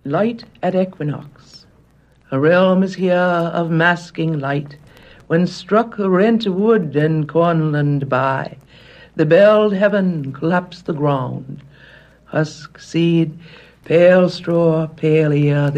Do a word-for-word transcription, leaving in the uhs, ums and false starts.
Light at equinox. A realm is here of masking light. When struck a rent wood and cornland by, the belled heaven collapsed the ground. Husk seed, pale straw, pale ear,